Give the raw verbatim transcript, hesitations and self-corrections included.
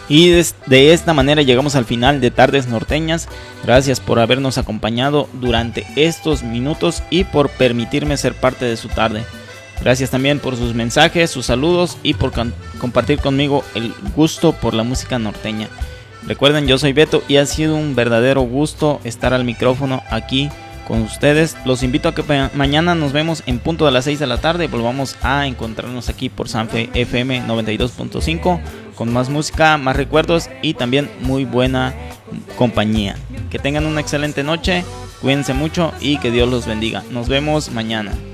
Y de esta manera llegamos al final de Tardes Norteñas. Gracias por habernos acompañado durante estos minutos y por permitirme ser parte de su tarde. Gracias también por sus mensajes, sus saludos y por con- compartir conmigo el gusto por la música norteña. Recuerden, yo soy Beto y ha sido un verdadero gusto estar al micrófono aquí con ustedes. Los invito a que pa- mañana nos vemos en punto de las seis de la tarde. Volvamos a encontrarnos aquí por Sanfe F M noventa y dos punto cinco con más música, más recuerdos y también muy buena compañía. Que tengan una excelente noche, cuídense mucho y que Dios los bendiga. Nos vemos mañana.